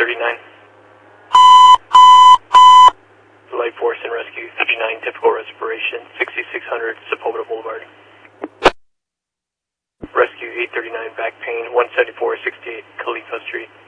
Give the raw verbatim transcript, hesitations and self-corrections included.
thirty-nine. Life Force and Rescue fifty-nine, typical respiration, sixty-six hundred Sepulveda Boulevard. Rescue eight thirty-nine, back pain, one seventy-four sixty-eight Khalifa Street.